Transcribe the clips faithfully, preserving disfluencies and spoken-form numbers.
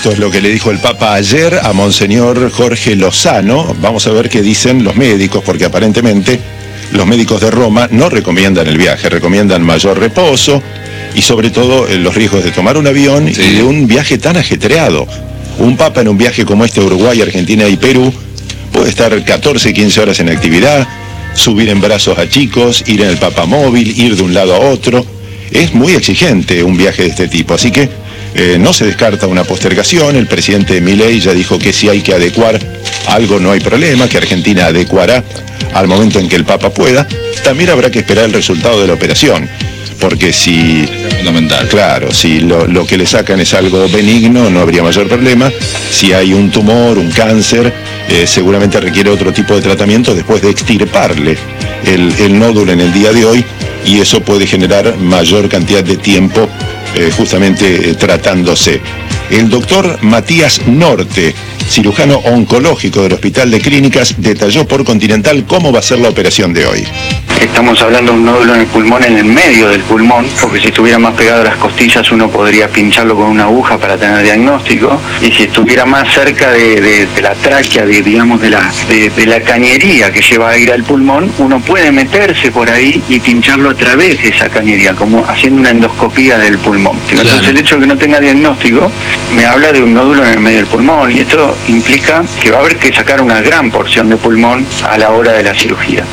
Esto es lo que le dijo el Papa ayer a Monseñor Jorge Lozano. Vamos a ver qué dicen los médicos, porque aparentemente los médicos de Roma no recomiendan el viaje, recomiendan mayor reposo y sobre todo eh, los riesgos de tomar un avión sí. y de un viaje tan ajetreado. Un Papa en un viaje como este a Uruguay, Argentina y Perú puede estar catorce, quince horas en actividad, subir en brazos a chicos, ir en el papamóvil, ir de un lado a otro. Es muy exigente un viaje de este tipo, así que eh, no se descarta una postergación. El presidente Milei ya dijo que si hay que adecuar algo no hay problema, que Argentina adecuará al momento en que el Papa pueda. También habrá que esperar el resultado de la operación, porque si... Es fundamental. Claro, si lo, lo que le sacan es algo benigno, no habría mayor problema. Si hay un tumor, un cáncer, eh, seguramente requiere otro tipo de tratamiento después de extirparle el, el nódulo en el día de hoy, y eso puede generar mayor cantidad de tiempo eh, justamente eh, tratándose. El doctor Matías Norte, cirujano oncológico del Hospital de Clínicas, detalló por Continental cómo va a ser la operación de hoy. Estamos hablando de un nódulo en el pulmón, en el medio del pulmón, porque si estuviera más pegado a las costillas uno podría pincharlo con una aguja para tener diagnóstico, y si estuviera más cerca de, de, de la tráquea, de, digamos de la, de, de la cañería que lleva aire al pulmón, uno puede meterse por ahí y pincharlo a través de esa cañería, como haciendo una endoscopía del pulmón. Claro. Entonces el hecho de que no tenga diagnóstico me habla de un nódulo en el medio del pulmón, y esto implica que va a haber que sacar una gran porción de pulmón a la hora de la cirugía.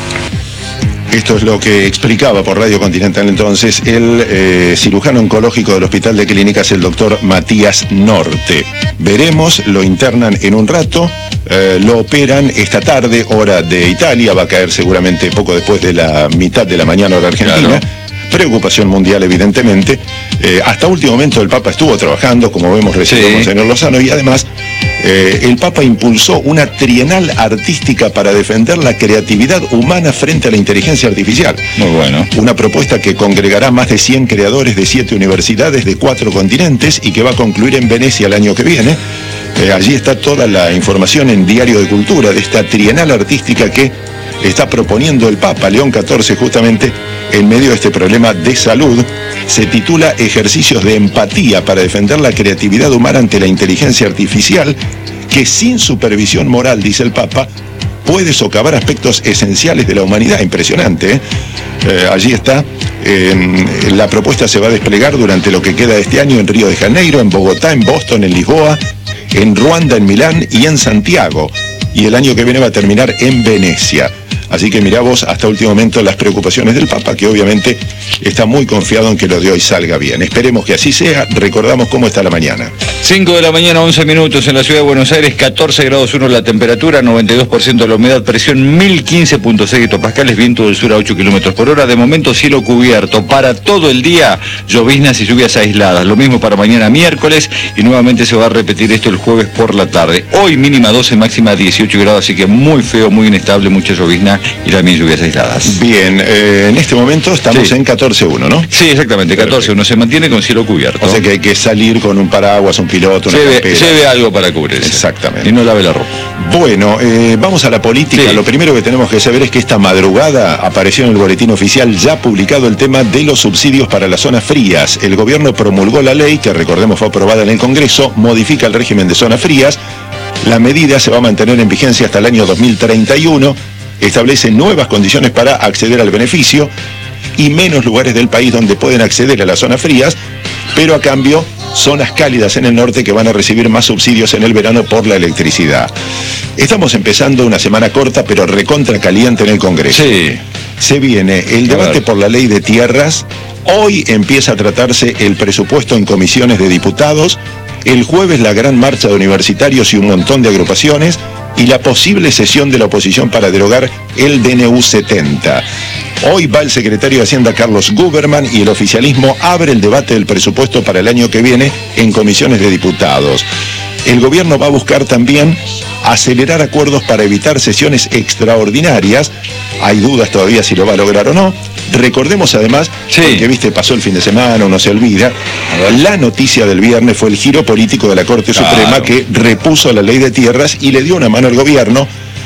Esto es lo que explicaba por Radio Continental entonces el eh, cirujano oncológico del Hospital de Clínicas, el doctor Matías Norte. Veremos, lo internan en un rato, eh, lo operan esta tarde, hora de Italia, va a caer seguramente poco después de la mitad de la mañana hora argentina. Claro. Preocupación mundial, evidentemente. Eh, hasta último momento el Papa estuvo trabajando, como vemos recién con el señor Lozano, y además eh, el Papa impulsó una trienal artística para defender la creatividad humana frente a la inteligencia artificial. Muy bueno. Una propuesta que congregará más de cien creadores de siete universidades de cuatro continentes y que va a concluir en Venecia el año que viene. Eh, allí está toda la información en Diario de Cultura de esta trienal artística que está proponiendo el Papa León catorce justamente en medio de este problema de salud. Se titula Ejercicios de empatía para defender la creatividad humana ante la inteligencia artificial, que sin supervisión moral, dice el Papa, puede socavar aspectos esenciales de la humanidad. Impresionante, ¿eh? Eh, allí está. Eh, la propuesta se va a desplegar durante lo que queda de este año en Río de Janeiro, en Bogotá, en Boston, en Lisboa, en Ruanda, en Milán y en Santiago. Y el año que viene va a terminar en Venecia. Así que mirá vos hasta último momento las preocupaciones del Papa, que obviamente está muy confiado en que lo de hoy salga bien. Esperemos que así sea. Recordamos cómo está la mañana. cinco de la mañana, once minutos en la ciudad de Buenos Aires, catorce grados uno la temperatura, noventa y dos por ciento de la humedad, presión mil quince punto seis hectopascales, viento del sur a ocho kilómetros por hora. De momento cielo cubierto para todo el día, lloviznas y lluvias aisladas. Lo mismo para mañana miércoles, y nuevamente se va a repetir esto el jueves por la tarde. Hoy mínima doce, máxima dieciocho grados, así que muy feo, muy inestable, mucha llovizna y también lluvias aisladas. Bien, eh, en este momento estamos sí. en catorce uno, ¿no? Sí, exactamente, catorce uno, se mantiene con cielo cubierto. O sea que hay que salir con un paraguas, un piloto, una lleve, campera. Lleve algo para cubrirse. Exactamente. Y no lave la ropa. Bueno, eh, vamos a la política. Sí. Lo primero que tenemos que saber es que esta madrugada apareció en el boletín oficial ya publicado el tema de los subsidios para las zonas frías. El gobierno promulgó la ley, que recordemos fue aprobada en el Congreso, modifica el régimen de zonas frías. La medida se va a mantener en vigencia hasta el año dos mil treinta y uno. Establece nuevas condiciones para acceder al beneficio y menos lugares del país donde pueden acceder a las zonas frías, pero a cambio zonas cálidas en el norte que van a recibir más subsidios en el verano por la electricidad. Estamos empezando una semana corta pero recontra caliente en el Congreso. Sí. Se viene el debate por la ley de tierras. Hoy empieza a tratarse el presupuesto en comisiones de diputados. El jueves la gran marcha de universitarios y un montón de agrupaciones, y la posible sesión de la oposición para derogar el D N U setenta. Hoy va el secretario de Hacienda Carlos Guberman y el oficialismo abre el debate del presupuesto para el año que viene en comisiones de diputados. El gobierno va a buscar también acelerar acuerdos para evitar sesiones extraordinarias. Hay dudas todavía si lo va a lograr o no. Recordemos además, sí. porque viste, pasó el fin de semana, uno se olvida, la noticia del viernes fue el giro político de la Corte claro. Suprema, que repuso la ley de tierras y le dio una mano al gobierno,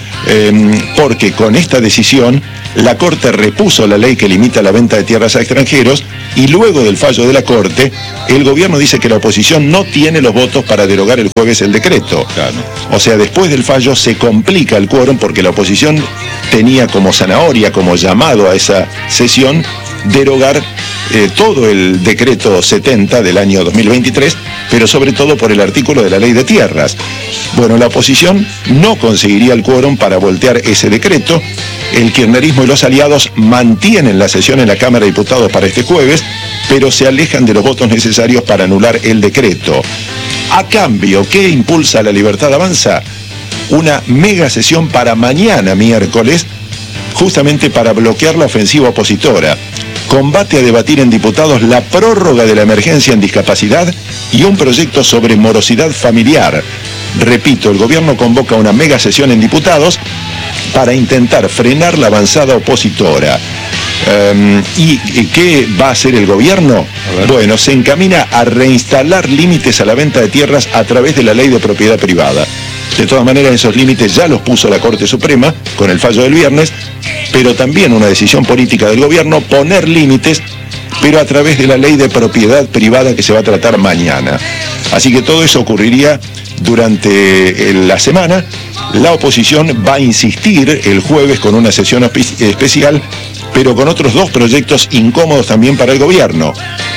eh, porque con esta decisión la Corte repuso la ley que limita la venta de tierras a extranjeros y luego del fallo de la Corte, el gobierno dice que la oposición no tiene los votos para derogar el jueves el decreto. Claro. O sea, después del fallo se complica el quórum porque la oposición tenía como zanahoria, como llamado a esa sesión, derogar eh, todo el decreto setenta del año dos mil veintitrés, pero sobre todo por el artículo de la ley de tierras. Bueno, la oposición no conseguiría el quórum para voltear ese decreto. El kirchnerismo y los aliados mantienen la sesión en la Cámara de Diputados para este jueves, pero se alejan de los votos necesarios para anular el decreto. A cambio, ¿qué impulsa La Libertad Avanza? Una mega sesión para mañana, miércoles, justamente para bloquear la ofensiva opositora. Combate a debatir en diputados la prórroga de la emergencia en discapacidad y un proyecto sobre morosidad familiar. Repito, el gobierno convoca una mega sesión en diputados para intentar frenar la avanzada opositora. Um, ¿Y qué va a hacer el gobierno? Bueno, se encamina a reinstalar límites a la venta de tierras a través de la ley de propiedad privada. De todas maneras, esos límites ya los puso la Corte Suprema con el fallo del viernes, pero también una decisión política del gobierno poner límites, pero a través de la ley de propiedad privada que se va a tratar mañana. Así que todo eso ocurriría durante la semana. La oposición va a insistir el jueves con una sesión especial, pero con otros dos proyectos incómodos también para el gobierno: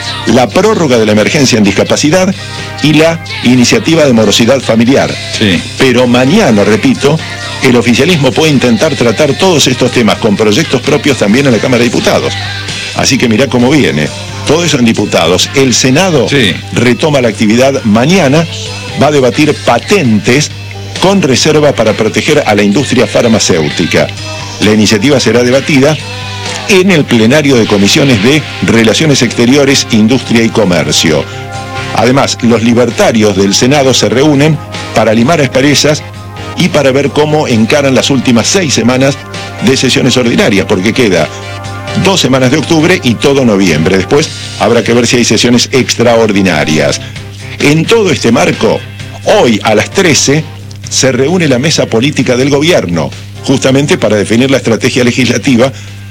la prórroga de la emergencia en discapacidad y la iniciativa de morosidad familiar. Sí. Pero mañana, repito, el oficialismo puede intentar tratar todos estos temas con proyectos propios también en la Cámara de Diputados. Así que mirá cómo viene. Todo eso en diputados. El Senado sí. retoma la actividad mañana, va a debatir patentes con reserva para proteger a la industria farmacéutica. La iniciativa será debatida en el plenario de comisiones de Relaciones Exteriores, Industria y Comercio. Además, los libertarios del Senado se reúnen para limar asperezas y para ver cómo encaran las últimas seis semanas de sesiones ordinarias, porque queda dos semanas de octubre y todo noviembre. Después habrá que ver si hay sesiones extraordinarias. En todo este marco, hoy a las trece se reúne la mesa política del gobierno, justamente para definir la estrategia legislativa.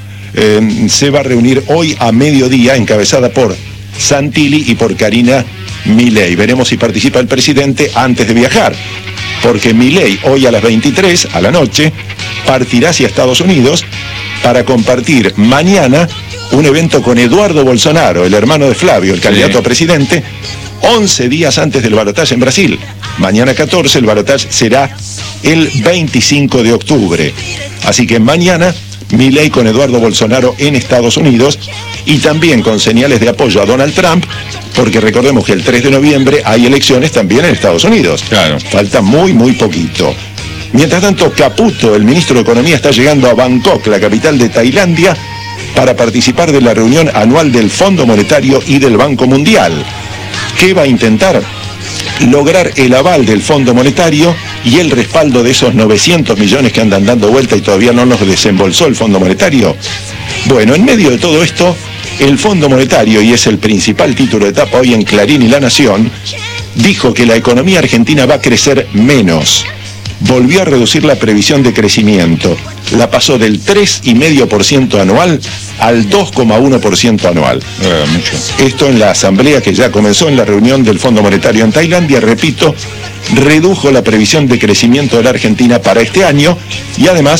Eh, se va a reunir hoy a mediodía, encabezada por Santilli y por Karina Milei. Veremos si participa el presidente antes de viajar, porque Milei hoy a las veintitrés, a la noche, partirá hacia Estados Unidos para compartir mañana un evento con Eduardo Bolsonaro, el hermano de Flavio, el candidato sí. a presidente, once días antes del balotaje en Brasil. Mañana catorce, el balotaje será el veinticinco de octubre. Así que mañana, Milei con Eduardo Bolsonaro en Estados Unidos, y también con señales de apoyo a Donald Trump, porque recordemos que el tres de noviembre hay elecciones también en Estados Unidos. Claro. Falta muy, muy poquito. Mientras tanto, Caputo, el ministro de Economía, está llegando a Bangkok, la capital de Tailandia, para participar de la reunión anual del Fondo Monetario y del Banco Mundial. ¿Qué va a intentar? Lograr el aval del Fondo Monetario y el respaldo de esos novecientos millones que andan dando vuelta y todavía no los desembolsó el Fondo Monetario. Bueno, en medio de todo esto, el Fondo Monetario, y es el principal título de tapa hoy en Clarín y La Nación, dijo que la economía argentina va a crecer menos. Volvió a reducir la previsión de crecimiento. La pasó del tres coma cinco por ciento anual al dos coma uno por ciento anual. Eh, mucho. Esto en la asamblea que ya comenzó en la reunión del Fondo Monetario en Tailandia, repito, redujo la previsión de crecimiento de la Argentina para este año y además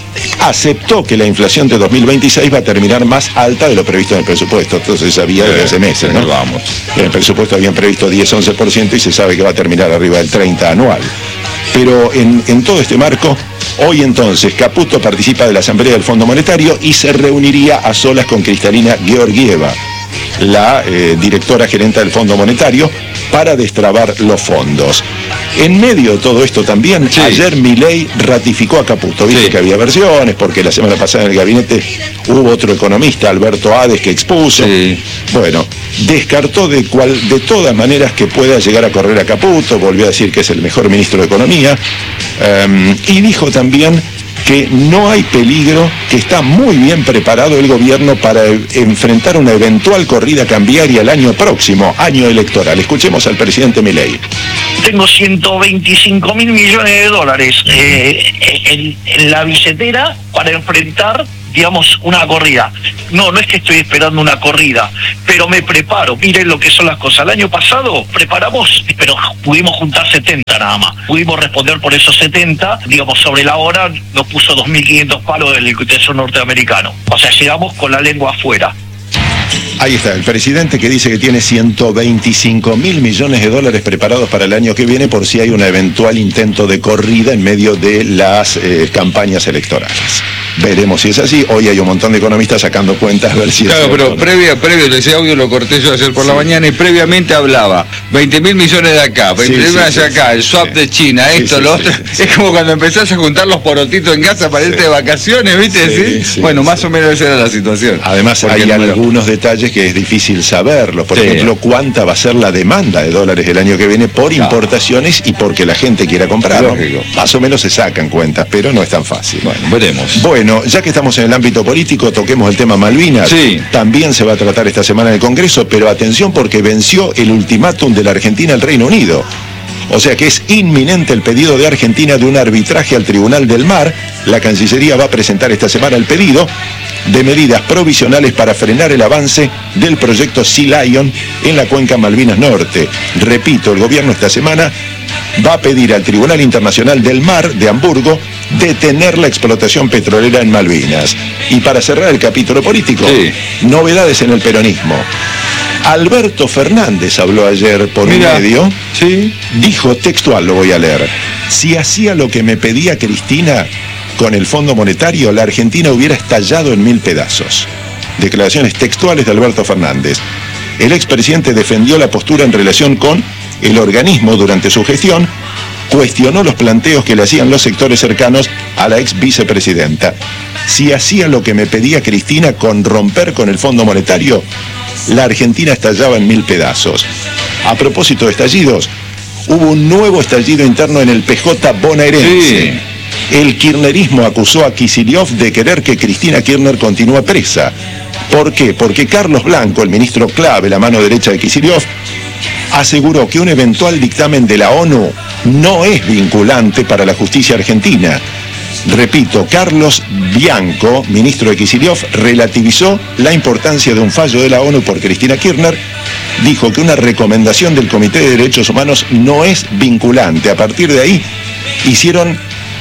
aceptó que la inflación de dos mil veintiséis va a terminar más alta de lo previsto en el presupuesto. Entonces sabía desde hace meses, ¿no? Vamos. En el presupuesto habían previsto diez a once por ciento y se sabe que va a terminar arriba del treinta anual. Pero en, en todo este marco, hoy entonces Caputo participa de la Asamblea del Fondo Monetario y se reuniría a solas con Cristalina Georgieva, la eh, directora gerente del Fondo Monetario, para destrabar los fondos. En medio de todo esto también, sí. ayer Milei ratificó a Caputo. Viste sí. que había versiones, porque la semana pasada en el gabinete hubo otro economista, Alberto Hades, que expuso. Sí. Bueno, descartó de, cual, de todas maneras que pueda llegar a correr a Caputo, volvió a decir que es el mejor ministro de Economía, um, y dijo también que no hay peligro, que está muy bien preparado el gobierno para enfrentar una eventual corrida cambiaria el año próximo, año electoral. Escuchemos al presidente Milei. Tengo ciento veinticinco mil millones de dólares eh, en, en la billetera para enfrentar digamos, una corrida. No, no es que estoy esperando una corrida, pero me preparo. Miren lo que son las cosas. El año pasado preparamos, pero pudimos juntar setenta nada más. Pudimos responder por esos setenta, digamos, sobre la hora nos puso dos mil quinientos palos del Tesoro norteamericano. O sea, llegamos con la lengua afuera. Ahí está, el presidente que dice que tiene ciento veinticinco mil millones de dólares preparados para el año que viene por si hay un eventual intento de corrida en medio de las eh, campañas electorales. Veremos si es así. Hoy hay un montón de economistas sacando cuentas a ver si claro, es pero cierto, previo, previo, ese audio lo corté yo ayer por sí. la mañana y previamente hablaba veinte mil millones de acá, veinte mil sí, millones sí, de acá, sí, el swap sí. de China, esto, sí, lo sí, otro. Sí, sí. Es como cuando empezás a juntar los porotitos en casa para sí. irte de vacaciones, ¿viste? Sí, ¿sí? Sí, bueno, sí, más sí. o menos esa era la situación. Además, porque hay algunos detalles que es difícil saberlos. Por sí. ejemplo, cuánta va a ser la demanda de dólares el año que viene por claro. importaciones y porque la gente quiera comprar. ¿no? Más o menos se sacan cuentas, pero no es tan fácil. Bueno, veremos. Bueno, ya que estamos en el ámbito político, toquemos el tema Malvinas. Sí. También se va a tratar esta semana en el Congreso, pero atención porque venció el ultimátum de la Argentina al Reino Unido. O sea que es inminente el pedido de Argentina de un arbitraje al Tribunal del Mar. La Cancillería va a presentar esta semana el pedido de medidas provisionales para frenar el avance del proyecto Sea Lion en la cuenca Malvinas Norte. Repito, el gobierno esta semana va a pedir al Tribunal Internacional del Mar de Hamburgo detener la explotación petrolera en Malvinas. Y para cerrar el capítulo político, sí. novedades en el peronismo. Alberto Fernández habló ayer por Mira, un medio, sí. dijo textual, lo voy a leer: si hacía lo que me pedía Cristina con el Fondo Monetario, la Argentina hubiera estallado en mil pedazos. Declaraciones textuales de Alberto Fernández. El expresidente defendió la postura en relación con el organismo durante su gestión, cuestionó los planteos que le hacían los sectores cercanos a la ex vicepresidenta. Si hacía lo que me pedía Cristina con romper con el Fondo Monetario, la Argentina estallaba en mil pedazos. A propósito de estallidos, hubo un nuevo estallido interno en el P J bonaerense. Sí. El kirchnerismo acusó a Kicillof de querer que Cristina Kirchner continúe presa. ¿Por qué? Porque Carlos Blanco, el ministro clave, la mano derecha de Kicillof, aseguró que un eventual dictamen de la ONU no es vinculante para la justicia argentina. Repito, Carlos Bianco, ministro de Kicillof, relativizó la importancia de un fallo de la ONU por Cristina Kirchner, dijo que una recomendación del Comité de Derechos Humanos no es vinculante. A partir de ahí, hicieron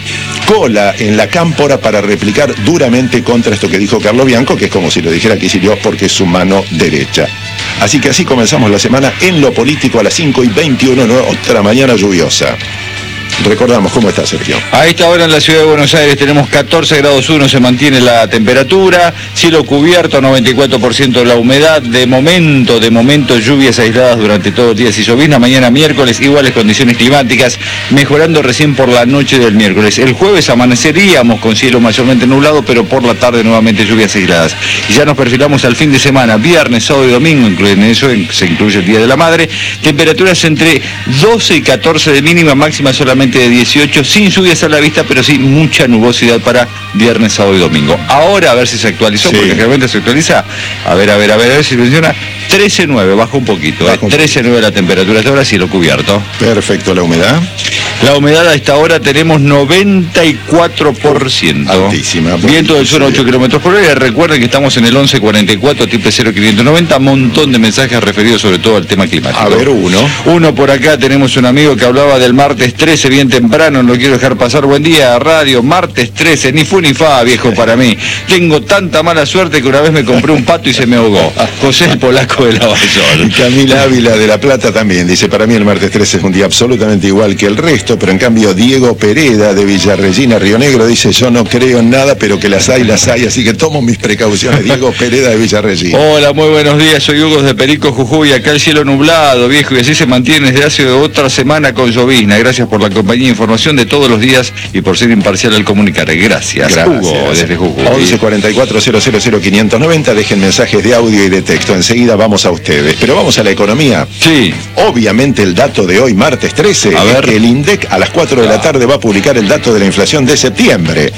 cola en la cámpora para replicar duramente contra esto que dijo Carlos Bianco, que es como si lo dijera Kicillof porque es su mano derecha. Así que así comenzamos la semana en lo político a las cinco y veintiuno, otra mañana lluviosa. Recordamos, ¿cómo está, Sergio? A esta hora en la ciudad de Buenos Aires tenemos catorce grados uno, se mantiene la temperatura, cielo cubierto, noventa y cuatro por ciento de la humedad, de momento, de momento lluvias aisladas durante todo el día, si llovizna, mañana miércoles, iguales condiciones climáticas, mejorando recién por la noche del miércoles. El jueves amaneceríamos con cielo mayormente nublado, pero por la tarde nuevamente lluvias aisladas. Y ya nos perfilamos al fin de semana, viernes, sábado y domingo, en eso se incluye el Día de la Madre, temperaturas entre doce y catorce de mínima, máxima solamente de dieciocho, sin lluvias a la vista, pero sí mucha nubosidad para viernes, sábado y domingo. Ahora a ver si se actualizó, sí. porque realmente se actualiza. A ver, a ver, a ver, a ver si menciona. trece nueve, bajó un poquito. Eh. trece nueve la temperatura hasta ahora, cielo cubierto. Perfecto, ¿la humedad? La humedad a esta hora tenemos noventa y cuatro por ciento. Altísima. Viento del sur a ocho kilómetros por hora. Recuerden que estamos en el once cuarenta y cuatro, triple cero quinientos noventa. Montón de mensajes referidos sobre todo al tema climático. A ver, uno. Uno por acá, tenemos un amigo que hablaba del martes trece, bien temprano, no lo quiero dejar pasar. Buen día, radio, martes trece, ni fu ni fa, viejo, para mí. Tengo tanta mala suerte que una vez me compré un pato y se me ahogó. José el Polaco de Lavallol. Camila Ávila de La Plata también dice: para mí el martes trece es un día absolutamente igual que el resto, pero en cambio Diego Pereda de Villarregina, Río Negro, dice: yo no creo en nada, pero que las hay, las hay, así que tomo mis precauciones. Diego Pereda de Villarregina. Hola, muy buenos días, soy Hugo de Perico, Jujuy. Acá el cielo nublado, viejo, y así se mantiene desde hace otra semana con llovizna. Gracias por la compañía e información de todos los días y por ser imparcial al comunicar. Gracias, Gracias. Hugo, desde Jujuy. once cuarenta y cuatro, cero cero cero, quinientos noventa, dejen mensajes de audio y de texto. Enseguida vamos a ustedes. Pero vamos a la economía. Sí. Obviamente el dato de hoy, martes trece, a ver. Es que el INDEC a las cuatro de la tarde va a publicar el dato de la inflación de septiembre.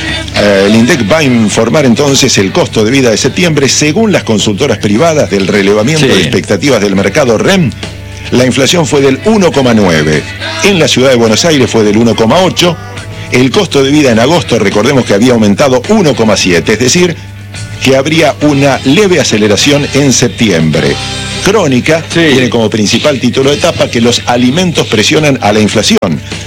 Eh, el INDEC va a informar entonces el costo de vida de septiembre. Según las consultoras privadas del relevamiento sí. de expectativas del mercado R E M, la inflación fue del uno coma nueve. En la ciudad de Buenos Aires fue del uno coma ocho. El costo de vida en agosto, recordemos que había aumentado uno coma siete, es decir, que habría una leve aceleración en septiembre. Crónica Sí. tiene como principal título de tapa que los alimentos presionan a la inflación.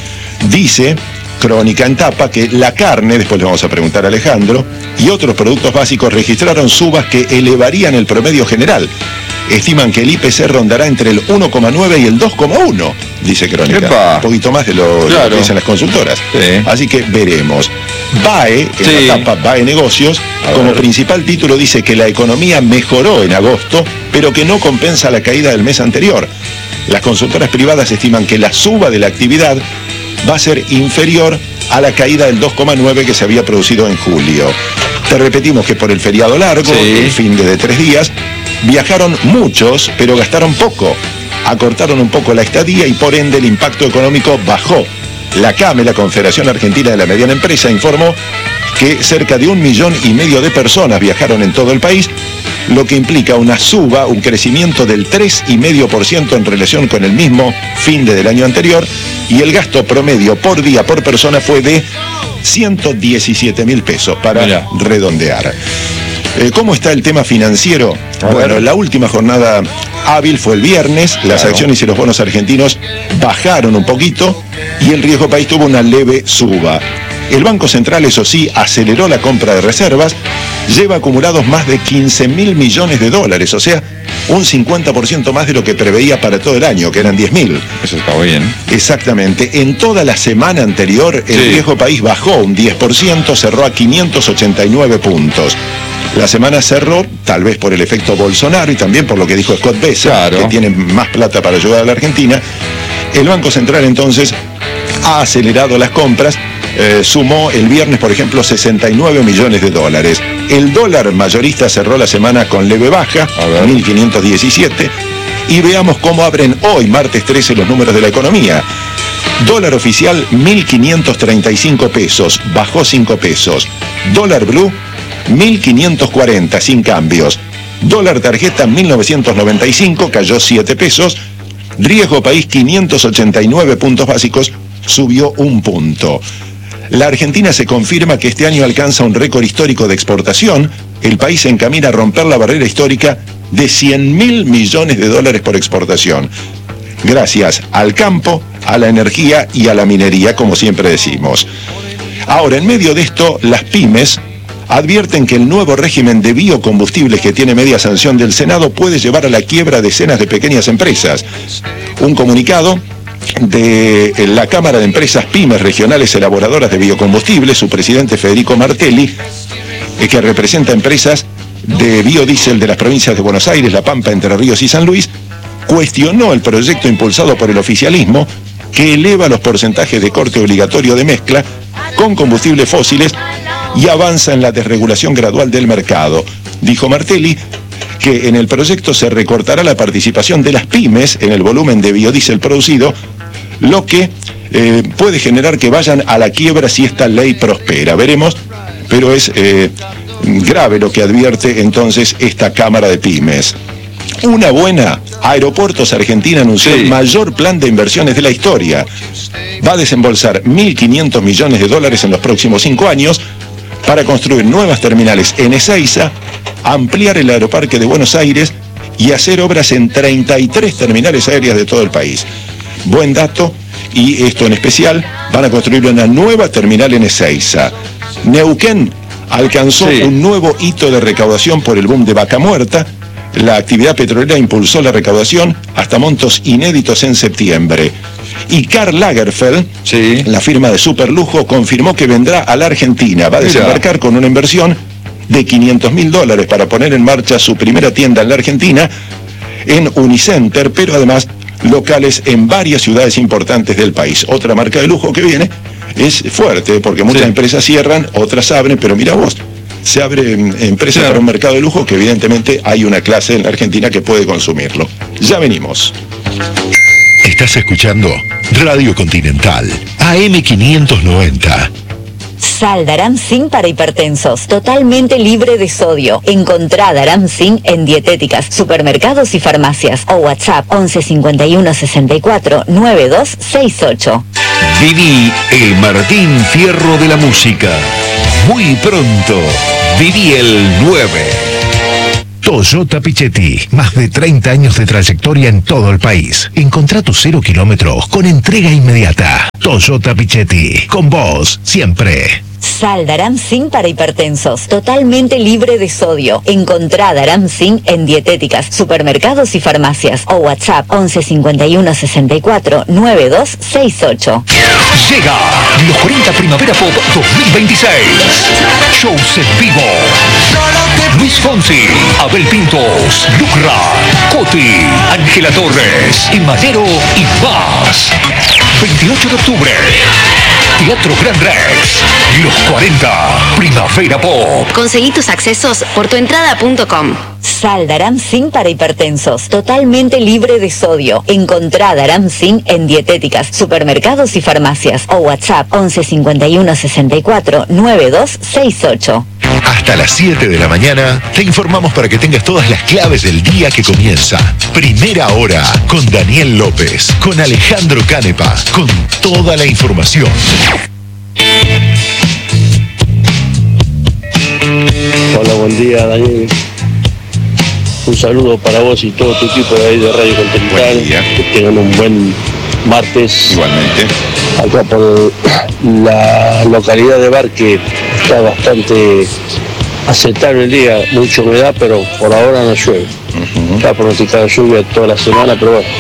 Dice Crónica en tapa que la carne, después le vamos a preguntar a Alejandro, y otros productos básicos registraron subas que elevarían el promedio general. Estiman que el I P C rondará entre el uno coma nueve y el dos coma uno, dice Crónica. Epa. Un poquito más de lo, Claro. lo que dicen las consultoras. Sí. Así que veremos. B A E, en Sí. la tapa B A E Negocios, A como ver. principal título dice que la economía mejoró en agosto, pero que no compensa la caída del mes anterior. Las consultoras privadas estiman que la suba de la actividad va a ser inferior a la caída del dos coma nueve que se había producido en julio. Te repetimos que por el feriado largo, Sí. el fin de, de tres días, viajaron muchos, pero gastaron poco. Acortaron un poco la estadía y por ende el impacto económico bajó. La CAME, la Confederación Argentina de la Mediana Empresa, informó que cerca de un millón y medio de personas viajaron en todo el país, lo que implica una suba, un crecimiento del tres coma cinco por ciento en relación con el mismo fin de del año anterior, y el gasto promedio por día por persona fue de ciento diecisiete mil pesos, para Mirá. redondear. Eh, ¿Cómo está el tema financiero? A Bueno, ver. la última jornada hábil fue el viernes, las Claro. acciones y los bonos argentinos bajaron un poquito y el riesgo país tuvo una leve suba. El Banco Central, eso sí, aceleró la compra de reservas, lleva acumulados más de quince mil millones de dólares, o sea, un cincuenta por ciento más de lo que preveía para todo el año, que eran diez mil. Eso está bien. Exactamente. En toda la semana anterior, el Sí. riesgo país bajó un diez por ciento, cerró a quinientos ochenta y nueve puntos. La semana cerró, tal vez por el efecto Bolsonaro y también por lo que dijo Scott Besser, Claro. que tiene más plata para ayudar a la Argentina. El Banco Central entonces ha acelerado las compras, eh, sumó el viernes, por ejemplo, sesenta y nueve millones de dólares. El dólar mayorista cerró la semana con leve baja, A ver. mil quinientos diecisiete. Y veamos cómo abren hoy, martes trece, los números de la economía. Dólar oficial, mil quinientos treinta y cinco pesos, bajó cinco pesos. Dólar blue, mil quinientos cuarenta, sin cambios. Dólar tarjeta, mil novecientos noventa y cinco, cayó siete pesos. Riesgo país, quinientos ochenta y nueve puntos básicos, subió un punto. La Argentina se confirma que este año alcanza un récord histórico de exportación. El país se encamina a romper la barrera histórica de cien mil millones de dólares por exportación. Gracias al campo, a la energía y a la minería, como siempre decimos. Ahora, en medio de esto, las pymes advierten que el nuevo régimen de biocombustibles que tiene media sanción del Senado puede llevar a la quiebra a decenas de pequeñas empresas. Un comunicado de la Cámara de Empresas Pymes Regionales Elaboradoras de Biocombustibles, su presidente Federico Martelli, eh, que representa empresas de biodiesel de las provincias de Buenos Aires, La Pampa, Entre Ríos y San Luis, cuestionó el proyecto impulsado por el oficialismo que eleva los porcentajes de corte obligatorio de mezcla con combustibles fósiles y avanza en la desregulación gradual del mercado. Dijo Martelli que en el proyecto se recortará la participación de las pymes en el volumen de biodiesel producido, lo que eh, puede generar que vayan a la quiebra si esta ley prospera. Veremos, pero es eh, grave lo que advierte entonces esta Cámara de Pymes. Una buena, Aeropuertos Argentina anunció Sí. el mayor plan de inversiones de la historia. Va a desembolsar mil quinientos millones de dólares en los próximos cinco años para construir nuevas terminales en Ezeiza, ampliar el aeroparque de Buenos Aires y hacer obras en treinta y tres terminales aéreas de todo el país. Buen dato, y esto en especial, van a construir una nueva terminal en Ezeiza. Neuquén alcanzó Sí. un nuevo hito de recaudación por el boom de Vaca Muerta. La actividad petrolera impulsó la recaudación hasta montos inéditos en septiembre. Y Karl Lagerfeld, Sí. la firma de superlujo, confirmó que vendrá a la Argentina. Va a Mira. desembarcar con una inversión de quinientos mil dólares para poner en marcha su primera tienda en la Argentina, en Unicenter, pero además locales en varias ciudades importantes del país. Otra marca de lujo que viene es fuerte, porque muchas Sí. empresas cierran, otras abren, pero mira vos, se abre em, empresas Claro. para un mercado de lujo que evidentemente hay una clase en la Argentina que puede consumirlo. Ya venimos. Estás escuchando Radio Continental, A M quinientos noventa. Sal Daramcin para hipertensos, totalmente libre de sodio. Encontrá Daramcin en dietéticas, supermercados y farmacias. O WhatsApp once cincuenta y uno sesenta y cuatro noventa y dos sesenta y ocho. Viví el Martín Fierro de la música. Muy pronto, viví el nueve. Toyota Pichetti, más de treinta años de trayectoria en todo el país. Encontrá tus cero kilómetros con entrega inmediata. Toyota Pichetti, con vos siempre. Sal Daramsin para hipertensos, totalmente libre de sodio. Encontrá Daramsin en dietéticas, supermercados y farmacias. O WhatsApp once cincuenta y uno sesenta y cuatro noventa y dos sesenta y ocho. Llega los cuarenta Primavera Pop dos mil veintiséis. Shows en vivo. Luis Fonsi, Abel Pintos, Lucra, Coti, Ángela Torres, Imanero y más. veintiocho de octubre. Teatro Gran Rex. Los cuarenta Primavera Pop. Conseguí tus accesos por tuentrada punto com. Sal Daramsin para hipertensos, totalmente libre de sodio. Encontrá Daramsin en dietéticas, supermercados y farmacias. O WhatsApp once cincuenta y uno sesenta y cuatro noventa y dos sesenta y ocho. Hasta las siete de la mañana te informamos para que tengas todas las claves del día que comienza. Primera hora con Daniel López, con Alejandro Canepa, con toda la información. Hola, buen día, Daniel. Un saludo para vos y todo tu equipo de ahí de Radio Continental. Que tengan un buen martes. Igualmente. Acá por la localidad de Barque está bastante aceptable el día, mucha humedad, pero por ahora no llueve. Uh-huh. Está pronosticada lluvia toda la semana, pero bueno.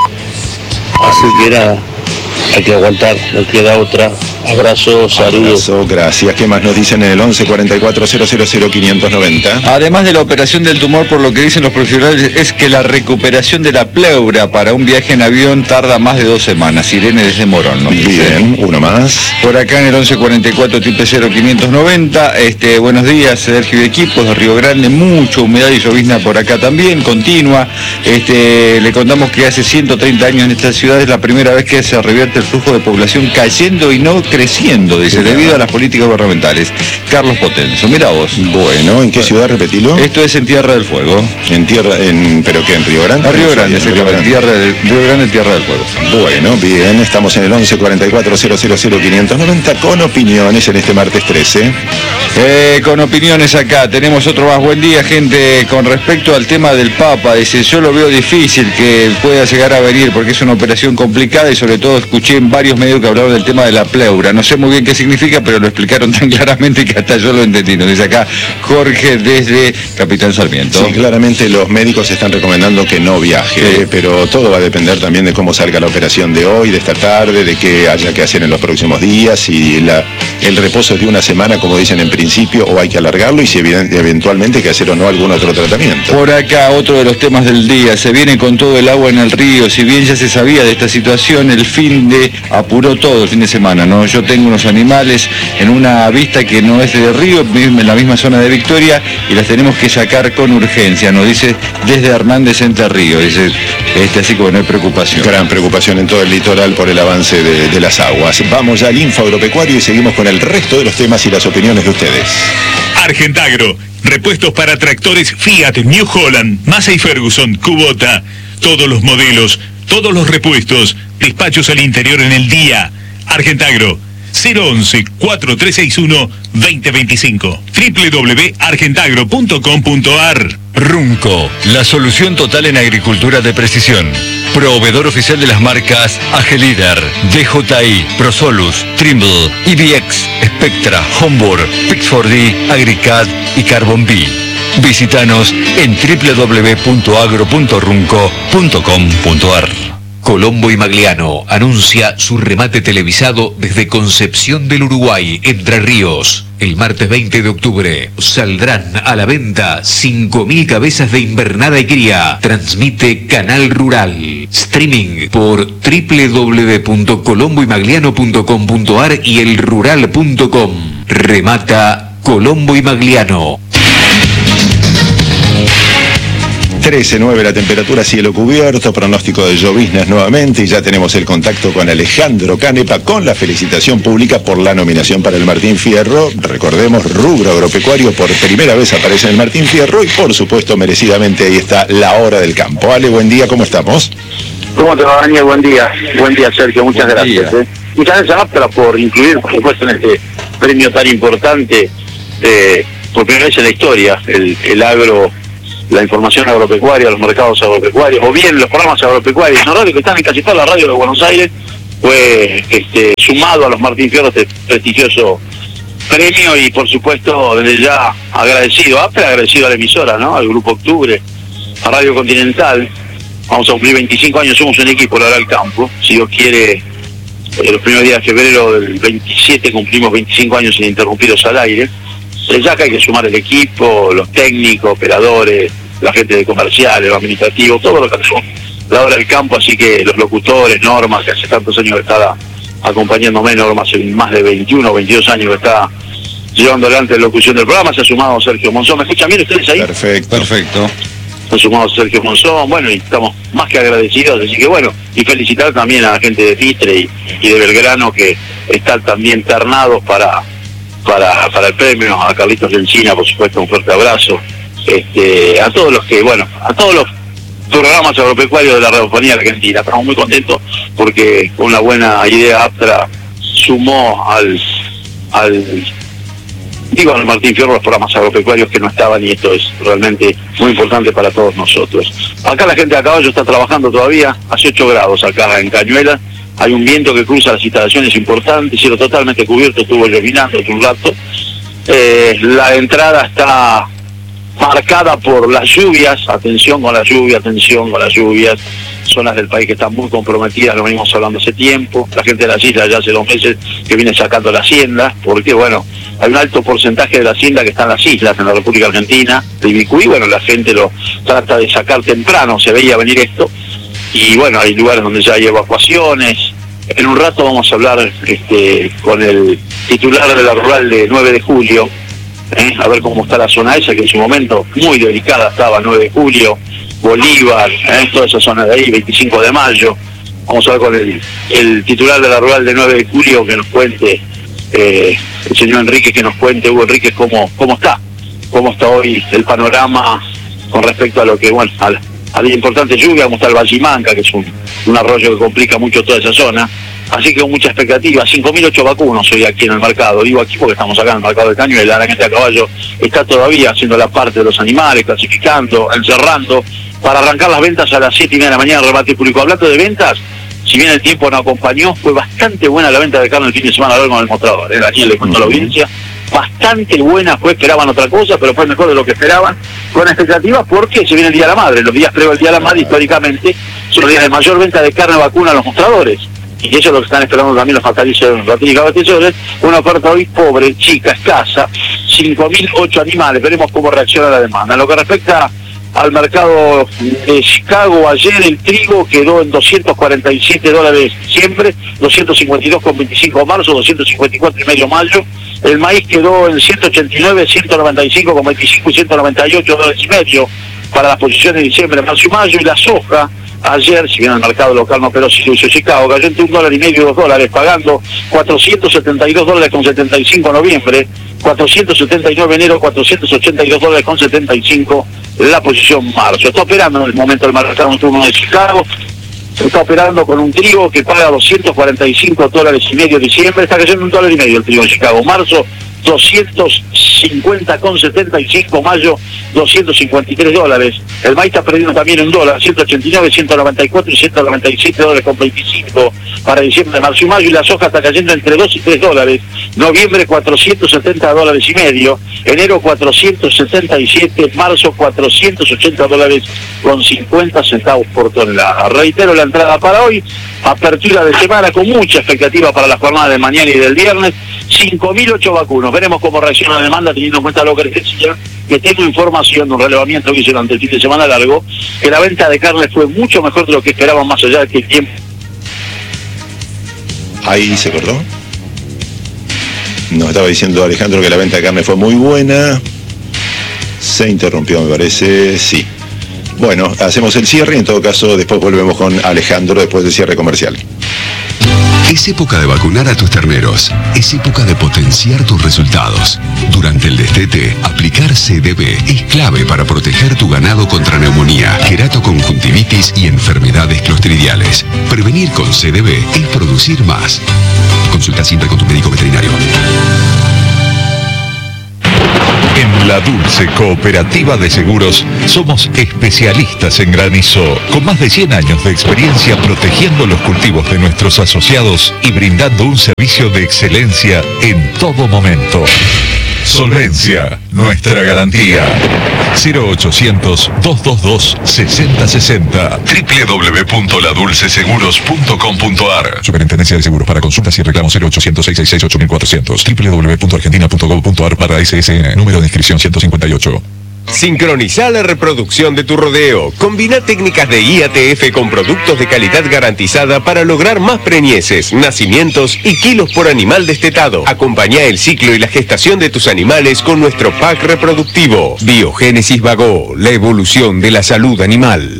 Así que nada, hay que aguantar, no queda otra. Abrazo, saludos. Abrazo, gracias. ¿Qué más nos dicen en el once cuarenta y cuatro cero cero cero quinientos noventa? Además de la operación del tumor, por lo que dicen los profesionales, es que la recuperación de la pleura para un viaje en avión tarda más de dos semanas. Irene desde Morón, ¿no? Bien, uno más. Por acá en el once cuarenta y cuatro triple cero quinientos noventa. Este, buenos días, Sergio y equipos de Río Grande. Mucha humedad y llovizna por acá también, continua. Este, le contamos que hace ciento treinta años en esta ciudad es la primera vez que se revierte el flujo de población cayendo y no creciendo, dice, debido a las políticas gubernamentales. Carlos Potenzo, mira vos. Bueno, ¿en qué ciudad, repetilo? Esto es en Tierra del Fuego. En Tierra, en, ¿pero qué? ¿En Río Grande? A Río Grande, sí, Río Grande. Tierra del, Río Grande, Tierra del Fuego. Bueno, bien, estamos en el once cuarenta y cuatro cero cero cero quinientos noventa con opiniones en este martes trece. Eh, con opiniones acá, tenemos otro más. Buen día, gente. Con respecto al tema del Papa, dice, yo lo veo difícil que pueda llegar a venir porque es una operación complicada y sobre todo escuché en varios medios que hablaron del tema de la pleura. No sé muy bien qué significa, pero lo explicaron tan claramente que hasta yo lo entendí. Nos dice acá Jorge desde Capitán Sarmiento. Sí, claramente los médicos están recomendando que no viaje, sí. eh, pero todo va a depender también de cómo salga la operación de hoy, de esta tarde, de qué haya que hacer en los próximos días, y la, el reposo de una semana, como dicen en principio, o hay que alargarlo, y si eventualmente hay que hacer o no algún otro tratamiento. Por acá, otro de los temas del día, se viene con todo el agua en el río. Si bien ya se sabía de esta situación, el fin de apuró todo el fin de semana, ¿no? Yo tengo unos animales en una vista que no es del río, en la misma zona de Victoria, y las tenemos que sacar con urgencia, nos dice desde Hernández Entre Ríos. Dice, este, así como no hay preocupación. Gran preocupación en todo el litoral por el avance de, de las aguas. Vamos ya al Info Agropecuario y seguimos con el resto de los temas y las opiniones de ustedes. Argentagro, repuestos para tractores Fiat, New Holland, Massey Ferguson, Kubota, todos los modelos, todos los repuestos, despachos al interior en el día. Argentagro, cero once, cuatro tres seis uno, dos cero dos cinco, doble u doble u doble u punto argentagro punto com punto ar. Runco, la solución total en agricultura de precisión. Proveedor oficial de las marcas Agelíder, D J I, Prosolus, Trimble, I B X, Spectra, Homburg, Pix cuatro D, Agricad y Carbon B. Visítanos en doble u doble u doble u punto agro punto runco punto com punto ar. Colombo y Magliano anuncia su remate televisado desde Concepción del Uruguay, Entre Ríos. El martes veinte de octubre saldrán a la venta cinco mil cabezas de invernada y cría. Transmite Canal Rural. Streaming por doble u doble u doble u punto colombo y magliano punto com punto ar y el rural punto com. Remata Colombo y Magliano. trece nueve la temperatura, cielo cubierto, pronóstico de lloviznas nuevamente, y ya tenemos el contacto con Alejandro Canepa con la felicitación pública por la nominación para el Martín Fierro. Recordemos, rubro agropecuario, por primera vez aparece en el Martín Fierro y por supuesto merecidamente ahí está La Hora del Campo. Ale, buen día, ¿cómo estamos? ¿Cómo te va, Daniel? Buen día. Buen día, Sergio, muchas buen gracias. Día. ¿eh? muchas veces Aptra por incluir, por supuesto, en este premio tan importante, eh, por primera vez en la historia, el, el agro, la información agropecuaria, los mercados agropecuarios, o bien los programas agropecuarios, en radio que están en casi toda la radio de Buenos Aires, fue este, sumado a los Martín Fierro este prestigioso premio y por supuesto desde ya agradecido a Aptra, agradecido a la emisora, ¿no? Al Grupo Octubre, a Radio Continental. Vamos a cumplir veinticinco años, somos un equipo, la hora del campo. Si Dios quiere, eh, los primeros días de febrero del veintisiete cumplimos veinticinco años ininterrumpidos al aire. Desde ya que hay que sumar el equipo, los técnicos, operadores, la gente de comerciales, los administrativos, todo lo que hacemos la hora del campo, así que los locutores, Norma, que hace tantos años que está acompañándome, Norma hace más de veintiuno o veintidós años que está llevando adelante la locución del programa, se ha sumado Sergio Monzón. ¿Me escuchan bien ustedes ahí? Perfecto, perfecto. Se ha sumado Sergio Monzón, bueno, y estamos más que agradecidos, así que bueno, y felicitar también a la gente de Mitre y, y de Belgrano que están también ternados para, para, para el premio, a Carlitos Lencina, por supuesto, un fuerte abrazo, este, a todos los que, bueno, a todos los programas agropecuarios de la radiofonía argentina. Estamos muy contentos porque con una buena idea Aptra sumó al, al digo al Martín Fierro los programas agropecuarios que no estaban, y esto es realmente muy importante para todos nosotros. Acá la gente de a caballo está trabajando todavía, hace ocho grados acá en Cañuelas, hay un viento que cruza las instalaciones importantes, cielo totalmente cubierto, estuvo llovinando un rato, eh, la entrada está marcada por las lluvias, atención con la lluvia, atención con las lluvias, zonas del país que están muy comprometidas, lo venimos hablando hace tiempo, la gente de las islas ya hace dos meses que viene sacando la hacienda, porque bueno, hay un alto porcentaje de la hacienda que está en las islas, en la República Argentina, de Ibicuí, bueno, la gente lo trata de sacar temprano, se veía venir esto, y bueno, hay lugares donde ya hay evacuaciones. En un rato vamos a hablar este, con el titular de la rural de nueve de julio, ¿Eh? a ver cómo está la zona esa, que en su momento muy delicada estaba, nueve de julio, Bolívar, ¿eh? toda esa zona de ahí, veinticinco de mayo. Vamos a ver con el, el titular de la rural de nueve de julio que nos cuente, eh, el señor Enrique, que nos cuente, Hugo Enrique, cómo, cómo está, cómo está hoy el panorama con respecto a lo que, bueno, a la, a la importante lluvia, cómo está el Vallimanca, que es un, un arroyo que complica mucho toda esa zona. Así que con mucha expectativa, cinco mil ocho vacunos hoy aquí en el mercado, digo aquí porque estamos acá en el mercado de Cañuelas, la gente a caballo está todavía haciendo la parte de los animales, clasificando, encerrando, para arrancar las ventas a las siete y media de la mañana, remate público. Hablando de ventas, si bien el tiempo no acompañó, fue bastante buena la venta de carne el fin de semana a ver con el mostrador, ¿eh? Daniel, le cuento a la audiencia, bastante buena fue, esperaban otra cosa, pero fue mejor de lo que esperaban, con expectativas porque se viene el Día de la Madre, los días previo al Día de la Madre históricamente son los días de mayor venta de carne vacuna a los mostradores. Y eso es lo que están esperando también los fatalizos y abastecedores, una oferta hoy pobre, chica, escasa, cinco mil ocho animales, veremos cómo reacciona la demanda. En lo que respecta al mercado de Chicago, ayer el trigo quedó en doscientos cuarenta y siete dólares diciembre, doscientos cincuenta y dos con veinticinco marzo, doscientos cincuenta y cuatro y medio mayo, el maíz quedó en ciento ochenta y nueve, ciento noventa y cinco con veinticinco y ciento noventa y ocho dólares y medio para las posiciones de diciembre, marzo y mayo, y la soja ayer, si bien el mercado local no operó, si lo hizo Chicago, cayó entre un dólar y medio y dos dólares, pagando cuatrocientos setenta y dos dólares con setenta y cinco noviembre, cuatrocientos setenta y nueve enero, cuatrocientos ochenta y dos dólares con setenta y cinco la posición marzo. Está operando en el momento del mercado un turno de Chicago, se está operando con un trigo que paga doscientos cuarenta y cinco dólares y medio diciembre, está cayendo un dólar y medio el trigo en Chicago, marzo doscientos cincuenta con setenta y cinco, mayo doscientos cincuenta y tres dólares, el maíz está perdiendo también un dólar, ciento ochenta y nueve, ciento noventa y cuatro y ciento noventa y siete dólares con veinticinco para diciembre, marzo y mayo, y la soja está cayendo entre dos y tres dólares, noviembre cuatrocientos setenta dólares y medio, enero cuatrocientos setenta y siete, marzo cuatrocientos ochenta dólares con cincuenta centavos por tonelada. Reitero la entrada para hoy, apertura de semana con mucha expectativa para la jornada de mañana y del viernes, cinco mil ocho vacunos, veremos cómo reacciona la demanda teniendo en cuenta lo que decía, que tengo información de un relevamiento que hice durante el fin de semana largo, que la venta de carne fue mucho mejor de lo que esperaban, más allá de que el tiempo... Ahí se cortó. Nos estaba diciendo Alejandro que la venta de carne fue muy buena. Se interrumpió, me parece, sí. Bueno, hacemos el cierre y en todo caso después volvemos con Alejandro después del cierre comercial. Es época de vacunar a tus terneros. Es época de potenciar tus resultados. Durante el destete, aplicar C D B es clave para proteger tu ganado contra neumonía, queratoconjuntivitis y enfermedades clostridiales. Prevenir con C D B es producir más. Consulta siempre con tu médico veterinario. En La Dulce Cooperativa de Seguros somos especialistas en granizo, con más de cien años de experiencia protegiendo los cultivos de nuestros asociados y brindando un servicio de excelencia en todo momento. Solvencia, nuestra garantía. cero ochocientos, dos dos dos, seis cero seis cero, doble u doble u doble u punto la dulce seguros punto com punto a r. Superintendencia de Seguros. Para consultas y reclamos cero ochocientos, seiscientos sesenta y seis, ocho mil cuatrocientos. doble u doble u doble u punto argentina punto gov punto a r para S S N. Número de inscripción ciento cincuenta y ocho. Sincroniza la reproducción de tu rodeo. Combina técnicas de I A T F con productos de calidad garantizada para lograr más preñeces, nacimientos y kilos por animal destetado. Acompaña el ciclo y la gestación de tus animales con nuestro pack reproductivo. Biogénesis Vago, la evolución de la salud animal.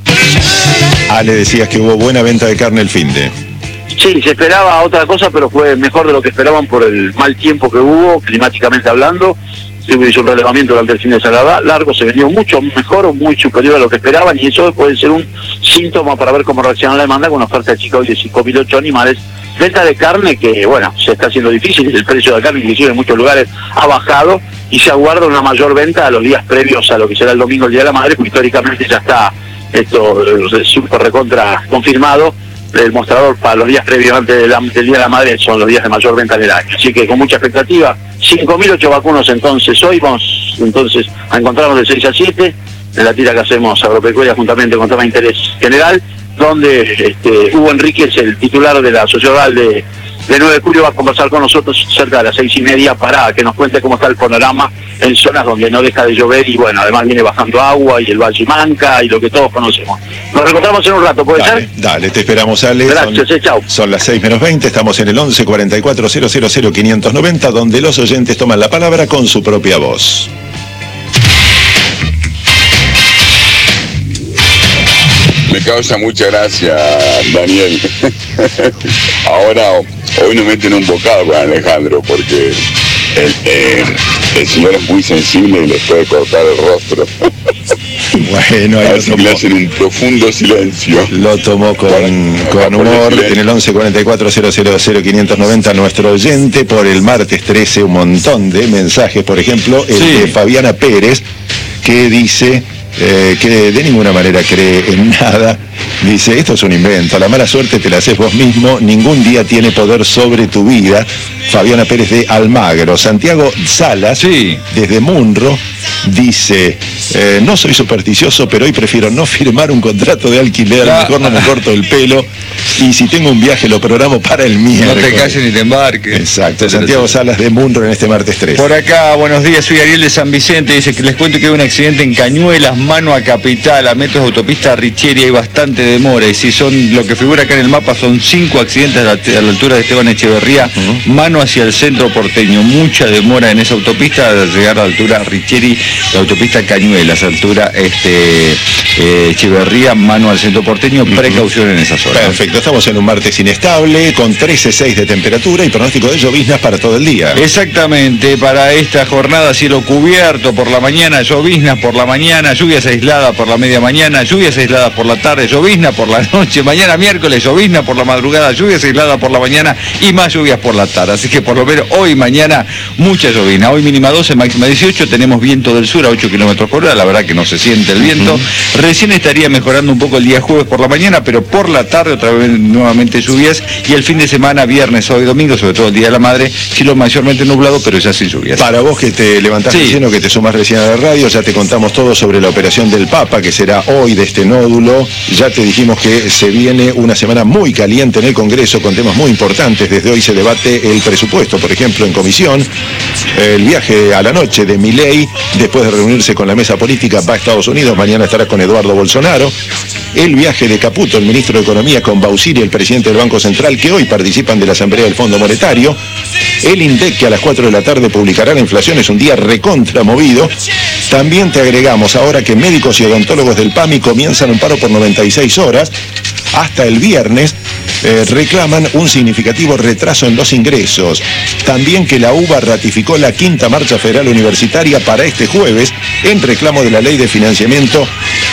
Ah, le decías que hubo buena venta de carne el finde. Sí, se esperaba otra cosa, pero fue mejor de lo que esperaban por el mal tiempo que hubo, climáticamente hablando. Se hizo un relevamiento durante el fin de semana largo, se vendió mucho mejor o muy superior a lo que esperaban, y eso puede ser un síntoma para ver cómo reacciona la demanda con una oferta chica hoy de cinco mil ocho animales. Venta de carne que, bueno, se está haciendo difícil, el precio de la carne inclusive en muchos lugares ha bajado y se aguarda una mayor venta a los días previos a lo que será el domingo, el Día de la Madre, porque históricamente ya está esto súper recontra confirmado. El mostrador para los días previos antes del, del Día de la Madre son los días de mayor venta del año. Así que con mucha expectativa, cinco mil ocho vacunos entonces hoy, vamos entonces a encontrarnos de seis a siete, en la tira que hacemos agropecuaria juntamente con tema de interés general, donde este, Hugo Enríquez, el titular de la Sociedad de, de nueve de julio, va a conversar con nosotros cerca de las seis y media para que nos cuente cómo está el panorama en zonas donde no deja de llover y bueno, además viene bajando agua y el Valle Manca y lo que todos conocemos. Nos reencontramos en un rato, ¿puede dale, ser? Dale, te esperamos, Ale. Gracias, son, eh, chao. Son las seis menos veinte, estamos en el once cuarenta y cuatro, cero cero cero, quinientos noventa, donde los oyentes toman la palabra con su propia voz. Me causa mucha gracia, Daniel. Ahora, hoy nos meten un bocado con Alejandro, porque el, eh, el señor es muy sensible y les puede cortar el rostro. Bueno, ahí así lo que le hacen un profundo silencio. Lo tomó con, con humor. En el once cuarenta y cuatro, cero cero cero, quinientos noventa, nuestro oyente. Por el martes trece, un montón de mensajes. Por ejemplo, el sí. de Fabiana Pérez, que dice eh, que de ninguna manera cree en nada. Dice, esto es un invento, la mala suerte te la haces vos mismo, ningún día tiene poder sobre tu vida. Fabiana Pérez de Almagro. Santiago Salas, sí. desde Munro, dice, eh, no soy supersticioso, pero hoy prefiero no firmar un contrato de alquiler, a lo mejor no me corto el pelo, y si tengo un viaje lo programo para el miércoles. No te calles ni te embarques. Exacto, Santiago Salas de Munro en este martes tres. Por acá, buenos días, soy Ariel de San Vicente, dice que les cuento que hubo un accidente en Cañuelas, mano a Capital, a metros de autopista Richieri, hay bastante demora, y si son, lo que figura acá en el mapa son cinco accidentes a la, a la altura de Esteban Echeverría, uh-huh. mano hacia el centro porteño, mucha demora en esa autopista al llegar a la altura Richieri, la autopista Cañuelas, altura este eh, Echeverría, mano al centro porteño, uh-huh. precaución en esa zona. Perfecto, estamos en un martes inestable, con trece coma seis de temperatura y pronóstico de lloviznas para todo el día. Exactamente, para esta jornada cielo cubierto por la mañana, lloviznas por la mañana, lluvias aisladas por la media mañana, lluvias aisladas por la tarde, llovizna por la noche, mañana miércoles llovizna por la madrugada, lluvias aisladas por la mañana y más lluvias por la tarde, así que por lo menos hoy y mañana mucha llovizna. Hoy mínima doce, máxima dieciocho, tenemos viento del sur a ocho kilómetros por hora, la verdad que no se siente el viento. Uh-huh. Recién estaría mejorando un poco el día jueves por la mañana, pero por la tarde otra vez nuevamente lluvias, y el fin de semana, viernes, sábado y domingo, sobre todo el Día de la Madre, cielo mayormente nublado, pero ya sin lluvias. Para vos que te levantás sí. recién o que te sumas recién a la radio, ya te contamos todo sobre la operación del Papa, que será hoy de este nódulo. Ya te dijimos que se viene una semana muy caliente en el Congreso con temas muy importantes. Desde hoy se debate el presupuesto, por ejemplo, en comisión. El viaje a la noche de Milei, después de reunirse con la mesa política, va a Estados Unidos. Mañana estará con Eduardo Bolsonaro. El viaje de Caputo, el ministro de Economía, con Bausiri, el presidente del Banco Central, que hoy participan de la Asamblea del Fondo Monetario. El INDEC, que a las cuatro de la tarde publicará la inflación, es un día recontra movido. También te agregamos ahora que médicos y odontólogos del PAMI comienzan un paro por noventa y seis horas hasta el viernes. eh, reclaman un significativo retraso en los ingresos. También que la U B A ratificó la quinta marcha federal universitaria para este jueves en reclamo de la ley de financiamiento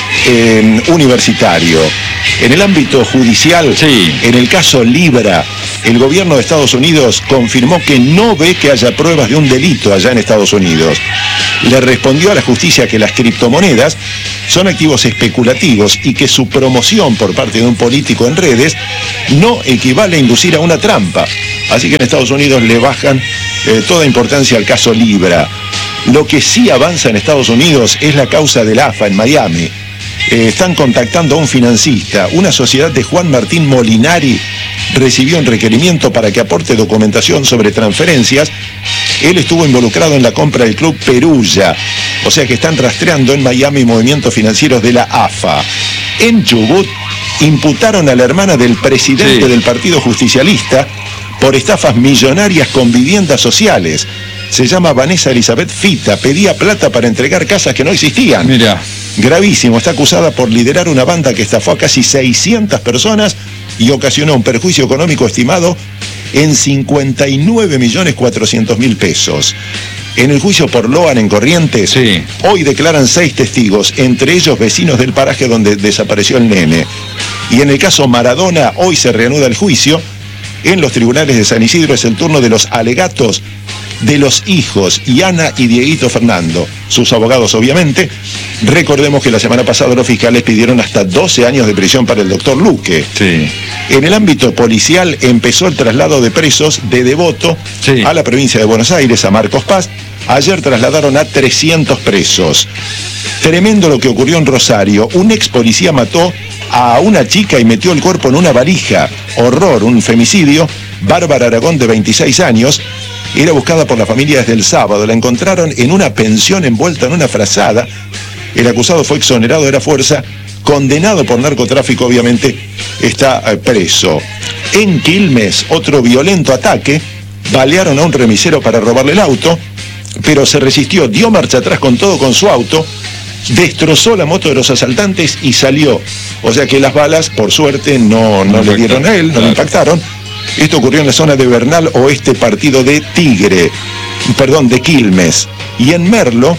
eh, universitario. En el ámbito judicial, sí. En el caso Libra, el gobierno de Estados Unidos confirmó que no ve que haya pruebas de un delito allá en Estados Unidos. Le respondió a la justicia que las criptomonedas son activos especulativos y que su promoción por parte de un político en redes no equivale a inducir a una trampa. Así que en Estados Unidos le bajan eh, toda importancia al caso Libra. Lo que sí avanza en Estados Unidos es la causa del A F A en Miami. Eh, están contactando a un financista. Una sociedad de Juan Martín Molinari recibió un requerimiento para que aporte documentación sobre transferencias. Él estuvo involucrado en la compra del club Perugia. O sea que están rastreando en Miami movimientos financieros de la A F A. En Chubut imputaron a la hermana del presidente sí. del Partido Justicialista por estafas millonarias con viviendas sociales. Se llama Vanessa Elizabeth Fita. Pedía plata para entregar casas que no existían. Mira. Gravísimo. Está acusada por liderar una banda que estafó a casi seiscientas personas y ocasionó un perjuicio económico estimado en cincuenta y nueve millones cuatrocientos mil pesos. En el juicio por Loan en Corrientes, sí. hoy declaran seis testigos, entre ellos vecinos del paraje donde desapareció el nene. Y en el caso Maradona, hoy se reanuda el juicio. En los tribunales de San Isidro es el turno de los alegatos de los hijos, Iana y Dieguito Fernando, sus abogados obviamente. Recordemos que la semana pasada los fiscales pidieron hasta doce años de prisión para el doctor Luque. Sí. En el ámbito policial empezó el traslado de presos de Devoto sí. a la provincia de Buenos Aires, a Marcos Paz. Ayer trasladaron a trescientos presos. Tremendo lo que ocurrió en Rosario. Un ex policía mató a una chica y metió el cuerpo en una valija. Horror, un femicidio. Bárbara Aragón, de veintiséis años, era buscada por la familia desde el sábado. La encontraron en una pensión envuelta en una frazada. El acusado fue exonerado de la fuerza, condenado por narcotráfico, obviamente, está preso. En Quilmes, otro violento ataque. Balearon a un remisero para robarle el auto, pero se resistió, dio marcha atrás con todo con su auto, destrozó la moto de los asaltantes y salió. O sea que las balas, por suerte, no, no, no le dieron a él, no claro. le impactaron. Esto ocurrió en la zona de Bernal Oeste, partido de Tigre, perdón, de Quilmes. Y en Merlo,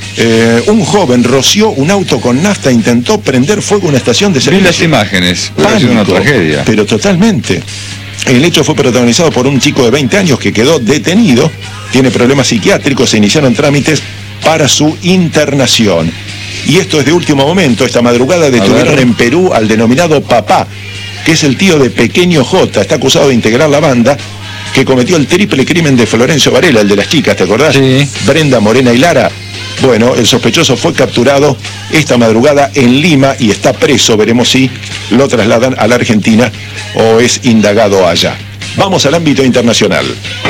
eh, un joven roció un auto con nafta e intentó prender fuego a una estación de servicio. Vi las imágenes, ha sido una tragedia. Pero totalmente. El hecho fue protagonizado por un chico de veinte años que quedó detenido, tiene problemas psiquiátricos, se iniciaron trámites para su internación. Y esto es de último momento. Esta madrugada detuvieron en Perú al denominado Papá, que es el tío de Pequeño J. Está acusado de integrar la banda que cometió el triple crimen de Florencio Varela, el de las chicas, ¿te acordás? Sí. Brenda, Morena y Lara. Bueno, el sospechoso fue capturado esta madrugada en Lima y está preso. Veremos si lo trasladan a la Argentina o es indagado allá. Vamos al ámbito internacional.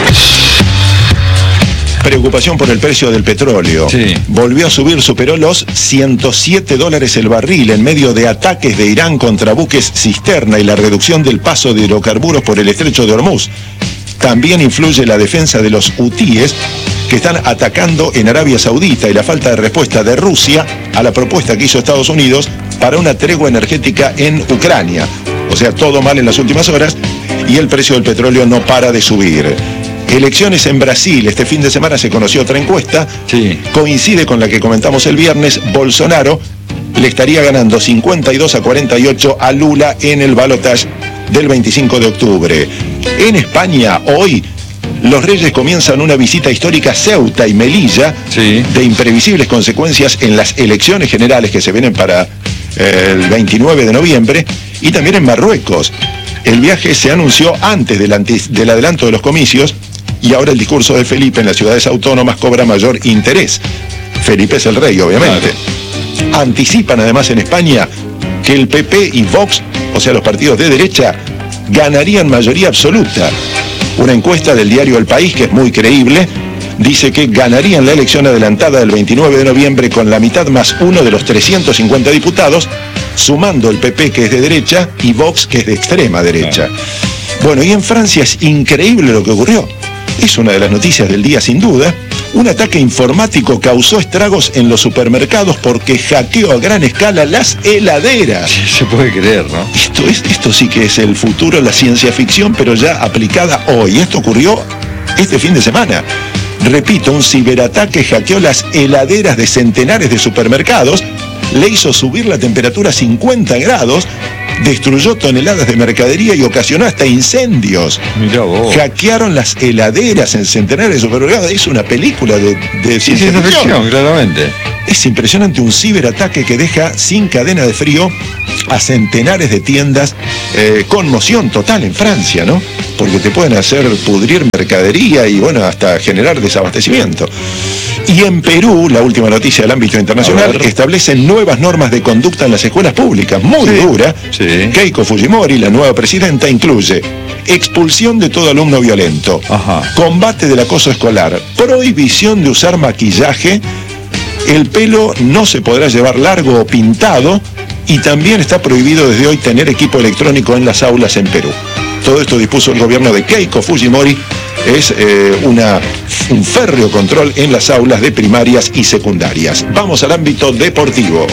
Preocupación por el precio del petróleo. Sí. Volvió a subir, superó los ciento siete dólares el barril en medio de ataques de Irán contra buques cisterna y la reducción del paso de hidrocarburos por el estrecho de Hormuz. También influye la defensa de los hutíes que están atacando en Arabia Saudita y la falta de respuesta de Rusia a la propuesta que hizo Estados Unidos para una tregua energética en Ucrania. O sea, todo mal en las últimas horas y el precio del petróleo no para de subir. Elecciones en Brasil. Este fin de semana se conoció otra encuesta. Sí. Coincide con la que comentamos el viernes. Bolsonaro le estaría ganando cincuenta y dos a cuarenta y ocho a Lula en el balotaje del veinticinco de octubre. En España, hoy, los Reyes comienzan una visita histórica a Ceuta y Melilla, sí. de imprevisibles consecuencias en las elecciones generales que se vienen para eh, el veintinueve de noviembre, y también en Marruecos. El viaje se anunció antes del, anti- del adelanto de los comicios, y ahora el discurso de Felipe en las ciudades autónomas cobra mayor interés. Felipe es el rey, obviamente. Claro. Anticipan además en España que el P P y Vox, o sea los partidos de derecha, ganarían mayoría absoluta. Una encuesta del diario El País, que es muy creíble, dice que ganarían la elección adelantada del veintinueve de noviembre con la mitad más uno de los trescientos cincuenta diputados, sumando el P P, que es de derecha, y Vox, que es de extrema derecha. Bueno, y en Francia es increíble lo que ocurrió. Es una de las noticias del día sin duda. Un ataque informático causó estragos en los supermercados porque hackeó a gran escala las heladeras. Sí, se puede creer, ¿no? Esto, es, esto sí que es el futuro, la ciencia ficción, pero ya aplicada hoy. Esto ocurrió este fin de semana. Repito, un ciberataque hackeó las heladeras de centenares de supermercados, le hizo subir la temperatura a cincuenta grados, destruyó toneladas de mercadería y ocasionó hasta incendios. Mirá vos. Hackearon las heladeras en centenares de supermercados. Es una película de, de Sí, ciencia ciencia ficción. ficción, claramente. Es impresionante un ciberataque que deja sin cadena de frío a centenares de tiendas. Eh, conmoción total en Francia, ¿no? Porque te pueden hacer pudrir mercadería y, bueno, hasta generar desabastecimiento. Y en Perú, la última noticia del ámbito internacional, establecen nuevas normas de conducta en las escuelas públicas, muy Sí, dura. sí. Keiko Fujimori, la nueva presidenta, incluye expulsión de todo alumno violento, Ajá. combate del acoso escolar, prohibición de usar maquillaje, el pelo no se podrá llevar largo o pintado y también está prohibido desde hoy tener equipo electrónico en las aulas en Perú. Todo esto dispuso el gobierno de Keiko Fujimori. Es eh, una, un férreo control en las aulas de primarias y secundarias. Vamos al ámbito deportivo.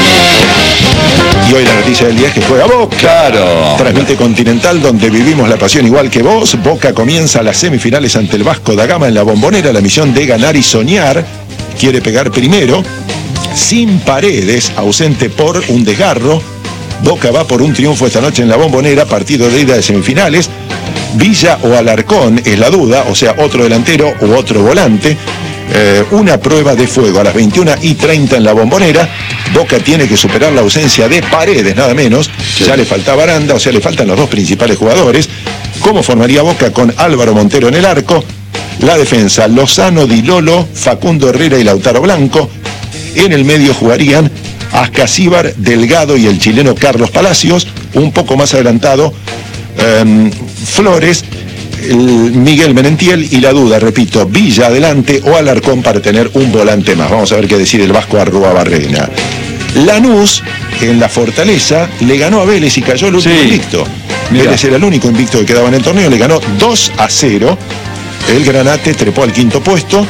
Y hoy la noticia del día es que juega Boca. Claro. Transmite Continental, donde vivimos la pasión igual que vos. Boca comienza las semifinales ante el Vasco da Gama en la Bombonera. La misión de ganar y soñar. Quiere pegar primero. Sin Paredes, ausente por un desgarro. Boca va por un triunfo esta noche en la Bombonera, partido de ida de semifinales. Villa o Alarcón es la duda, o sea, otro delantero u otro volante. Eh, una prueba de fuego a las veintiuna y treinta en la Bombonera. Boca tiene que superar la ausencia de Paredes, nada menos. Sí. Ya le faltaba Aranda, o sea, le faltan los dos principales jugadores. ¿Cómo formaría Boca con Álvaro Montero en el arco? La defensa, Lozano, Di Lolo, Facundo Herrera y Lautaro Blanco. En el medio jugarían Ascasíbar, Delgado y el chileno Carlos Palacios. Un poco más adelantado, um, Flores, el Miguel Menentiel y la duda, repito, Villa adelante o Alarcón para tener un volante más. Vamos a ver qué decide el Vasco Arruabarrena. Lanús, en la Fortaleza, le ganó a Vélez y cayó el último sí. invicto. Mirá. Vélez era el único invicto que quedaba en el torneo, le ganó dos a cero. El Granate trepó al quinto puesto.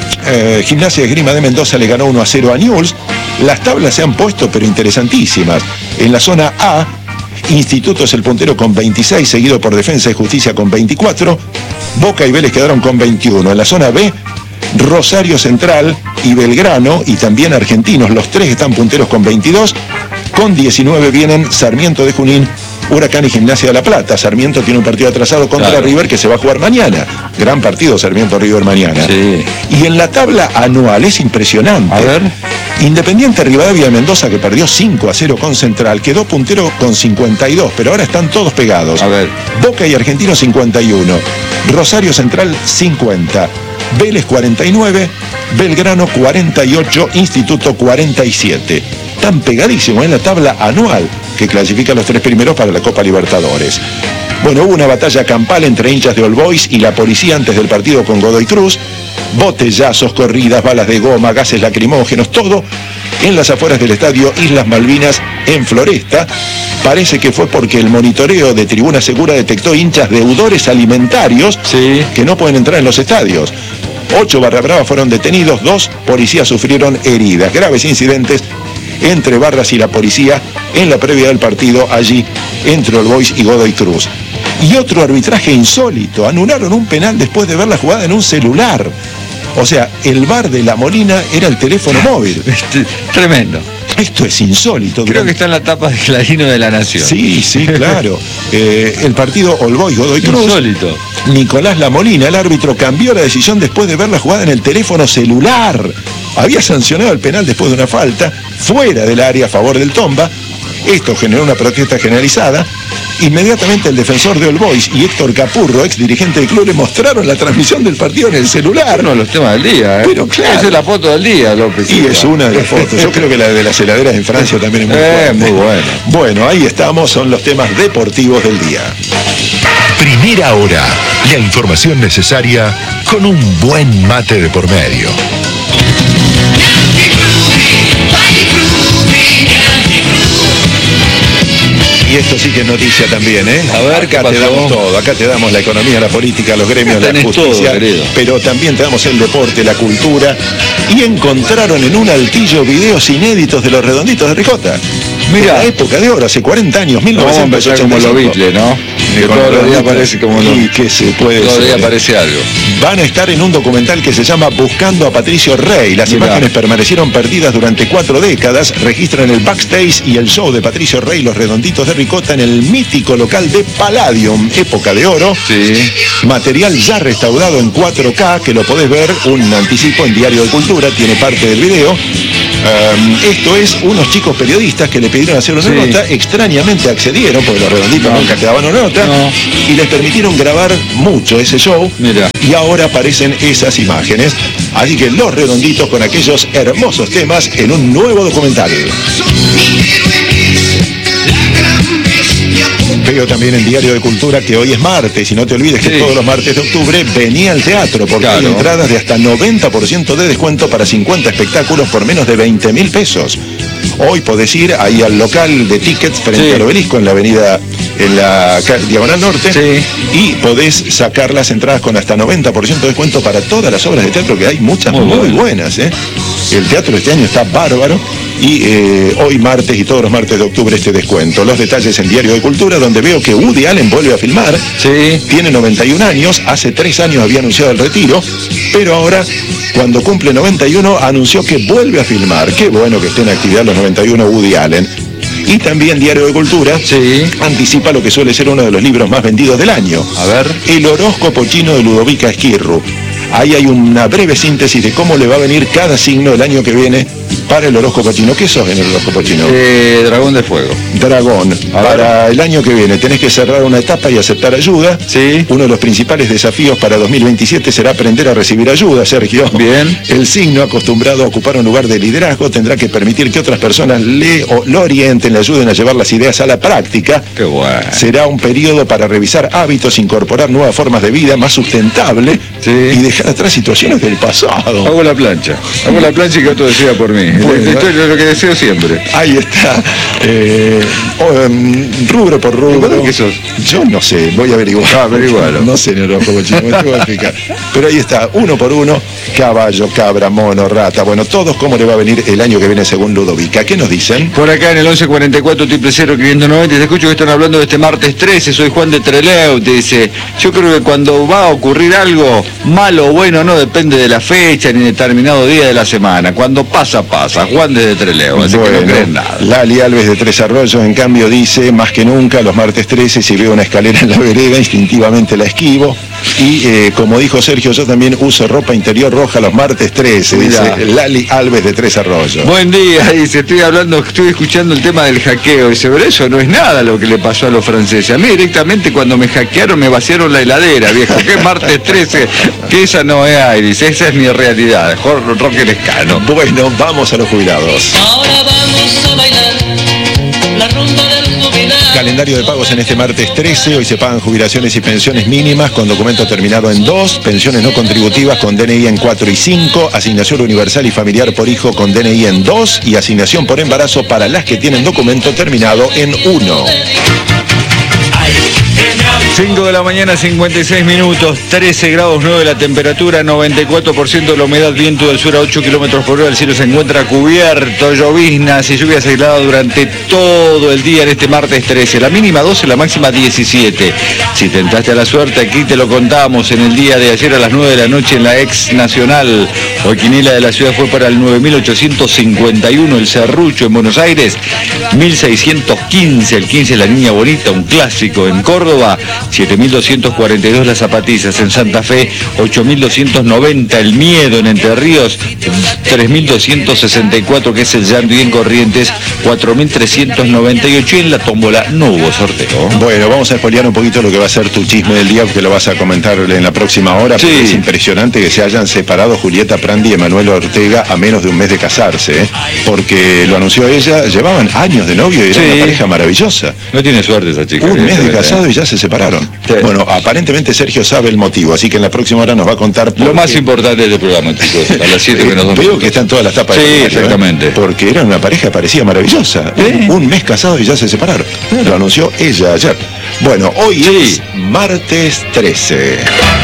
Eh, Gimnasia de Esgrima de Mendoza le ganó uno a cero a Newell's. Las tablas se han puesto, pero interesantísimas. En la zona A, Instituto es el puntero con veintiséis, seguido por Defensa y Justicia con veinticuatro. Boca y Vélez quedaron con veintiuno. En la zona B, Rosario Central y Belgrano, y también Argentinos, los tres están punteros con veintidós. Con diecinueve vienen Sarmiento de Junín, Huracán y Gimnasia de La Plata. Sarmiento tiene un partido atrasado contra claro. River que se va a jugar mañana. Gran partido Sarmiento-River mañana. Sí. Y en la tabla anual es impresionante. A ver. Independiente Rivadavia de Mendoza, que perdió cinco a cero con Central, quedó puntero con cincuenta y dos, pero ahora están todos pegados. A ver. Boca y Argentino cincuenta y uno, Rosario Central cincuenta, Vélez cuarenta y nueve, Belgrano cuarenta y ocho, Instituto cuarenta y siete. Tan pegadísimo en la tabla anual que clasifica a los tres primeros para la Copa Libertadores. Bueno, hubo una batalla campal entre hinchas de All Boys y la policía antes del partido con Godoy Cruz. Botellazos, corridas, balas de goma, gases lacrimógenos, todo en las afueras del estadio Islas Malvinas en Floresta. Parece que fue porque el monitoreo de Tribuna Segura detectó hinchas deudores alimentarios sí. que no pueden entrar en los estadios. Ocho barra bravas fueron detenidos, dos policías sufrieron heridas. Graves incidentes entre Barras y la policía en la previa del partido allí entre All Boys y Godoy Cruz. Y otro arbitraje insólito, anularon un penal después de ver la jugada en un celular. O sea, el V A R de La Molina era el teléfono móvil. Tremendo. Esto es insólito. Creo durante... que está en la tapa de Clarino de la Nación. Sí, sí, claro. eh, el partido All Boys Godoy Cruz. Insólito. Nicolás La Molina, el árbitro, cambió la decisión después de ver la jugada en el teléfono celular. Había sancionado el penal después de una falta, fuera del área a favor del Tomba. Esto generó una protesta generalizada. Inmediatamente el defensor de All Boys y Héctor Capurro, ex dirigente del club, le mostraron la transmisión del partido en el celular. Uno de los temas del día, ¿eh? Pero claro. Esa es la foto del día, López. Y es una de las fotos. Yo creo que la de las heladeras en Francia también es muy eh, fuerte. muy buena. Bueno, ahí estamos, son los temas deportivos del día. Primera hora, la información necesaria con un buen mate de por medio. Y esto sí que es noticia también, ¿eh? A ver, acá te damos todo, acá te damos la economía, la política, los gremios, la justicia, todo, querido. Pero también te damos el deporte, la cultura. Y encontraron en un altillo videos inéditos de los Redonditos de Ricota. Mira, la época de oro, hace cuarenta años, mil novecientos ochenta y cinco. No, como los Beatles, ¿no? Que todos los días aparece como los... Y que se puede Todos los días ser. aparece algo. Van a estar en un documental que se llama Buscando a Patricio Rey. Las Mirá. imágenes permanecieron perdidas durante cuatro décadas. Registran el backstage y el show de Patricio Rey, los Redonditos de Ricota, en el mítico local de Palladium, época de oro. Sí. Material ya restaurado en cuatro K, que lo podés ver, un anticipo en Diario de Cultura, tiene parte del video. Um, esto es unos chicos periodistas que le pidieron hacer una Sí. nota, extrañamente accedieron, porque los Redonditos No. nunca te daban una nota, No. y les permitieron grabar mucho ese show. Mira. Y ahora aparecen esas imágenes. Así que los Redonditos con aquellos hermosos temas en un nuevo documental. Veo también en Diario de Cultura que hoy es martes, y no te olvides que Sí. todos los martes de octubre venía al teatro, porque hay Claro. entradas de hasta noventa por ciento de descuento para cincuenta espectáculos por menos de veinte mil pesos. Hoy podés ir ahí al local de tickets frente Sí. al Obelisco en la avenida, en la ca- Diagonal Norte, Sí. y podés sacar las entradas con hasta noventa por ciento de descuento para todas las obras de teatro, que hay muchas Muy muy, bueno. buenas. ¿eh? El teatro este año está bárbaro. Y eh, hoy martes y todos los martes de octubre este descuento. Los detalles en Diario de Cultura, donde veo que Woody Allen vuelve a filmar. Sí. Tiene noventa y un años, hace tres años había anunciado el retiro, pero ahora, cuando cumple noventa y uno, anunció que vuelve a filmar. Qué bueno que esté en actividad los noventa y uno Woody Allen. Y también Diario de Cultura Sí. anticipa lo que suele ser uno de los libros más vendidos del año. A ver. El horóscopo chino de Ludovica Esquirru. Ahí hay una breve síntesis de cómo le va a venir cada signo el año que viene para el horóscopo chino. ¿Qué sos en el horóscopo chino? Eh, dragón de fuego. Dragón. A Para el año que viene tenés que cerrar una etapa y aceptar ayuda. Sí. Uno de los principales desafíos para dos mil veintisiete será aprender a recibir ayuda, Sergio. Bien. El signo, acostumbrado a ocupar un lugar de liderazgo, tendrá que permitir que otras personas le o lo orienten, le ayuden a llevar las ideas a la práctica. Qué bueno. Será un periodo para revisar hábitos, incorporar nuevas formas de vida más sustentable Sí. y dejar atrás situaciones del pasado. Hago la plancha. Hago la plancha y que otro decida por mí. Bueno. Esto es lo que deseo siempre. Ahí está. Eh, oh, em, rubro por rubro. ¿Qué sos? Yo no sé, voy a averiguar. Ah, averigualo. No sé en el horóscopo chino, me tengo que explicar. Pero ahí está, uno por uno, caballo, cabra, mono, rata. Bueno, todos cómo le va a venir el año que viene según Ludovica. ¿Qué nos dicen? Por acá en el once cuarenta y cuatro triple cero quinientos noventa, te escucho que están hablando de este martes trece, soy Juan de Trelew, te dice, yo creo que cuando va a ocurrir algo malo o bueno no depende de la fecha ni determinado día de la semana, cuando pasa, pasa, Juan desde Trelew, así que no creen nada. Lali Alves de Tres Arroyos, en cambio, dice, más que nunca, los martes trece, si veo una escalera en la vereda, instintivamente la esquivo. Y eh, como dijo Sergio, yo también uso ropa interior roja los martes trece, Mirá. dice Lali Alves de Tres Arroyos. Buen día, dice, estoy hablando, estoy escuchando el tema del hackeo, dice, pero eso no es nada lo que le pasó a los franceses. A mí directamente cuando me hackearon me vaciaron la heladera, viejo, que es martes trece, que esa no es ahí, dice, esa es mi realidad, Jorge Roque Lescano. Bueno, vamos a los jubilados. Ahora vamos a bailar la rumba del jubilado. Calendario de pagos en este martes trece. Hoy se pagan jubilaciones y pensiones mínimas con documento terminado en dos, pensiones no contributivas con D N I en cuatro y cinco, asignación universal y familiar por hijo con D N I en dos y asignación por embarazo para las que tienen documento terminado en uno. cinco de la mañana, cincuenta y seis minutos, trece grados nueve la temperatura, noventa y cuatro por ciento de la humedad, viento del sur a ocho kilómetros por hora, el cielo se encuentra cubierto, lloviznas y lluvias aisladas durante todo el día en este martes trece, la mínima doce, la máxima diecisiete. Si tentaste a la suerte, aquí te lo contamos en el día de ayer a las nueve de la noche en la ex Nacional. Hoy quiniela de la ciudad fue para el nueve mil ochocientos cincuenta y uno, el Serrucho en Buenos Aires, mil seiscientos quince, el quince la Niña Bonita, un clásico en Córdoba, siete mil doscientos cuarenta y dos las Zapatillas en Santa Fe, ocho mil doscientos noventa el Miedo en Entre Ríos, tres mil doscientos sesenta y cuatro que es el Llanto y en Corrientes, cuatro mil trescientos noventa y ocho y en la tómbola no hubo sorteo. Bueno, vamos a expoliar un poquito lo que va a ser tu chisme del día, porque lo vas a comentar en la próxima hora. Sí. Es impresionante que se hayan separado Julieta Prandi y Emanuel Ortega a menos de un mes de casarse, ¿eh? Porque lo anunció ella, llevaban años de novio y era Sí. una pareja maravillosa. No tiene suerte esa chica. Un mes de evidentemente, casado ¿eh? y ya se separaron. separaron. Sí. Bueno, aparentemente Sergio sabe el motivo, así que en la próxima hora nos va a contar lo más importante del programa, chicos, a las siete menos dos. Veo que están todas las tapas. Sí, de exactamente. ¿eh? Porque eran una pareja, parecía maravillosa. ¿Sí? Un mes casados y ya se separaron. Lo anunció ella ayer. Bueno, hoy sí. es martes trece.